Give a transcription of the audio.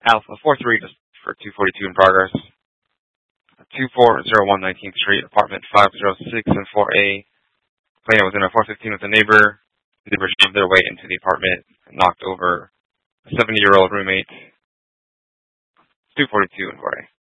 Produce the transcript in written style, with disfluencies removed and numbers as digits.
Alpha 43 just for 242 in progress. 2401 19th Street, apartment 506 and 4A. Playing within a 415 with a neighbor. The neighbor shoved their way into the apartment and knocked over a 70-year-old roommate. 242 in 4A.